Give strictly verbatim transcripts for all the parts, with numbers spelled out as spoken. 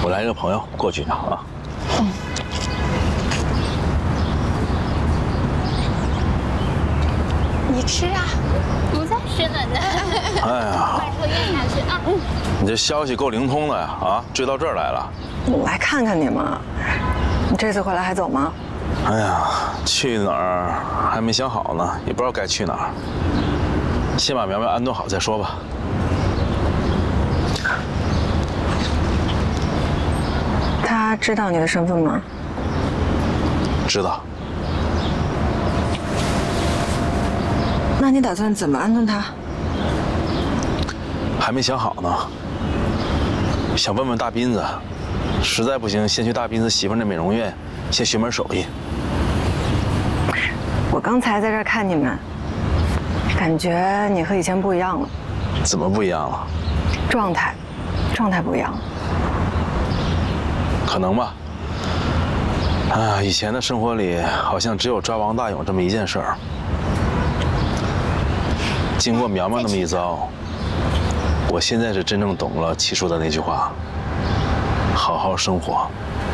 我来一个朋友过去一趟啊。嗯。 你吃啊，不再吃了呢。 哎呀， 把头咽下去啊。嗯。 你这消息够灵通的呀！啊，追到这儿来了。 我来看看你嘛。你这次回来还走吗？ 哎呀，去哪儿还没想好呢，也不知道该去哪儿。先把苗苗安顿好再说吧。 他知道你的身份吗？ 知道。 那你打算怎么安顿他？ 还没想好呢。想问问大斌子，实在不行，先去大斌子媳妇那美容院，先学门手艺。 我刚才在这儿看你们，感觉你和以前不一样了。 怎么不一样了？ 状态，状态不一样了。 可能吧。啊，以前的生活里好像只有抓王大勇这么一件事儿。经过苗苗那么一遭，我现在是真正懂了七叔的那句话：好好生活。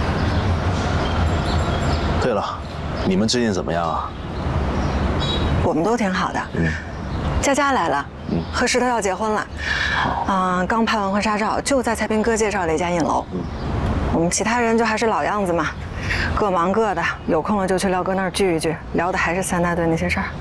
对了，你们最近怎么样啊？ 我们都挺好的。嗯。佳佳来了，嗯，和石头要结婚了。嗯，刚拍完婚纱照，就在蔡斌哥介绍的一家影楼。嗯。我们其他人就还是老样子嘛，各忙各的，有空了就去廖哥那儿聚一聚，聊的还是三大队那些事儿。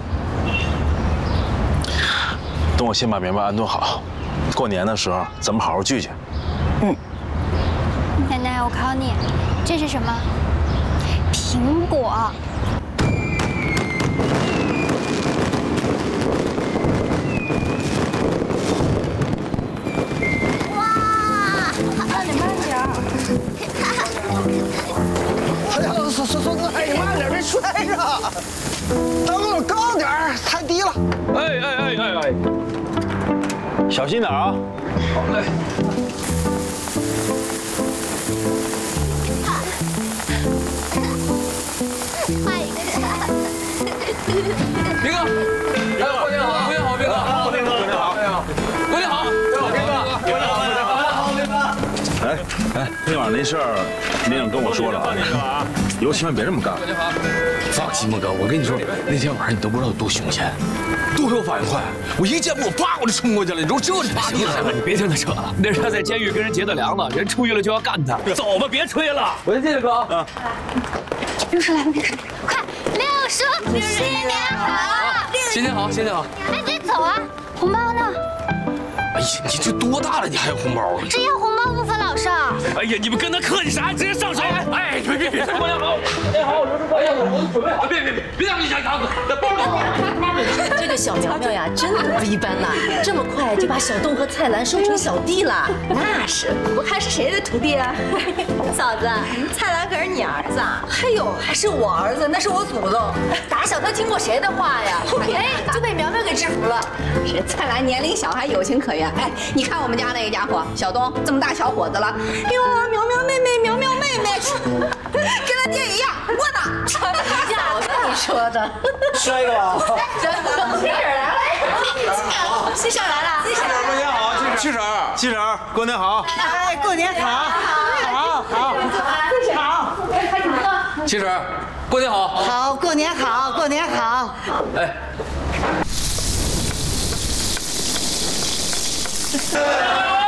等我先把苗苗安顿好，过年的时候咱们好好聚聚。 嗯。 奶奶，我考你，这是什么？苹果。哇！慢点，慢点。 哎呀，孙孙孙子，哎，你慢点，别摔着。灯笼高点儿，太低了。 哎哎哎哎哎，小心点啊！好嘞。斌哥，来，过年好，过年好，斌哥，过年好，过年好，哎呀，过年好，斌哥，过年好，过年好，斌哥。 哎哎，那晚上那事儿，连长跟我说了啊，以后千万别这么干。 放心吧，哥，我跟你说，那天晚上你都不知道有多凶险，多有反应快，我一见我啪我就冲过去了，你说这就行了，你别听他扯了，那是他在监狱跟人结的梁子，人出狱了就要干他。走吧，别吹了，我先进去，哥啊。 六叔来了，六叔，快，六叔，新年好， 新年好，新年好。 哎，别走啊，红包呢？ 哎呀，你这多大了，你还要红包啊？ 只要红包不分老少。 哎呀，你们跟他客气啥？直接上手！哎，别别别！过年好，过年好！哎呀，我我准备好，别别别，别让你想想，那包里。 这个小苗苗呀，真的不一般呐！这么快就把小东和蔡澜收成小弟了。那是，我看是谁的徒弟啊？嫂子，蔡澜可是你儿子啊！哎呦，还是我儿子，那是我祖宗。打小他听过谁的话呀？哎，就被苗苗给制服了。 是蔡澜年龄小，还有情可原。哎，你看我们家那个家伙，小东这么大小伙子了，哟，苗苗妹妹，苗苗妹妹，跟他爹一样窝囊。 呀，我跟你说的， 摔个吧。 七婶来了，七婶来了，七婶来了。 过年好， 七婶，七婶，过年好。 哎，过年好，好，好，好。 七婶，过年好。 好，过年好，过年好。 哎。 哎